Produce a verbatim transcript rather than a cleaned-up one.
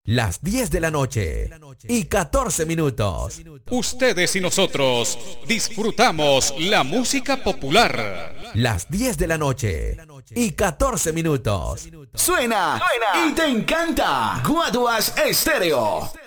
Las diez de la noche y catorce minutos. Ustedes y nosotros disfrutamos la música popular. Las diez de la noche y catorce minutos. Suena, Suena y te encanta. Guaduas Estéreo.